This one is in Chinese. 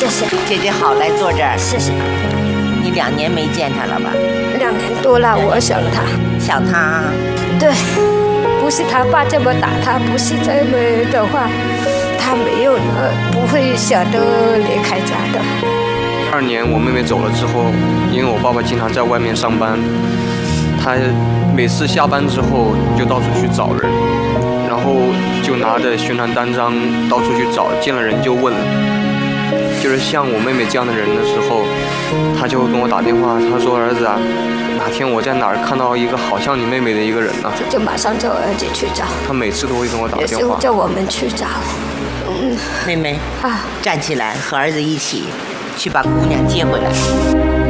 谢谢。 姐姐好，来坐这儿。 谢谢。 你2年没见他了吧 2年多了，我想他。 想他？ 对，不是他爸这么打他，不是这么的话，他没有不会舍得离开家的。 2年我妹妹走了之后，因为我爸爸经常在外面上班，他每次下班之后就到处去找人，然后就拿着宣传单张到处去找，见了人就问。就是像我妹妹这样的人的时候，他就跟我打电话，他说：“儿子啊，哪天我在哪儿看到一个好像你妹妹的一个人呢？” 就马上叫儿子去找。 他每次都会跟我打电话。 有时候叫我们去找。 妹妹站起来，和儿子一起去把姑娘接回来。